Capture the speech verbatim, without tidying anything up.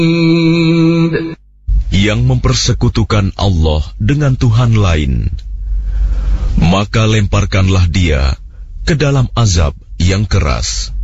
yang mempersekutukan Allah dengan Tuhan lain, maka lemparkanlah dia ke dalam azab yang keras.